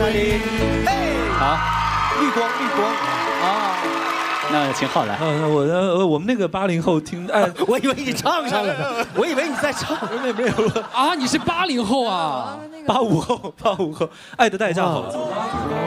好，绿光啊。那秦昊来， 我们那个80后听，哎， 我以为你唱上了呢，我以为你在唱， 没有了啊，你是80后啊 ，85后，爱的代价好。